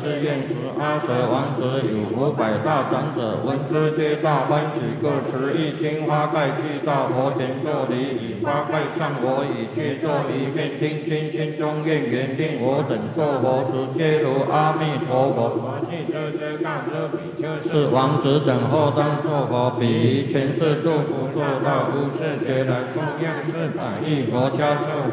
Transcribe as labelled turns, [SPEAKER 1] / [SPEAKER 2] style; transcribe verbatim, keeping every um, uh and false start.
[SPEAKER 1] 是验时，阿舍王子有五百大长者，闻之皆大欢喜，各持一金花盖具到佛前作礼，以花盖上我以皆作一面，听经心中愿缘，令我等作佛时，皆如阿弥陀佛。我既知之告之比丘是王子等后当作佛，彼于前世诸不受道，无是觉来供养四百亿佛家数